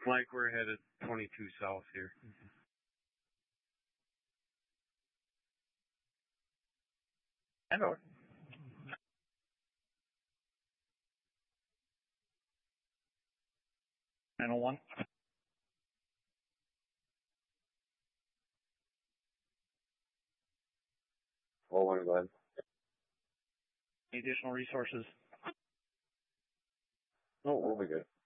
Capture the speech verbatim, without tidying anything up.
Mike, we're headed twenty-two south here. Mm-hmm. Hello. nine oh one. Oh, one, go ahead. Any additional resources? No, we'll be good.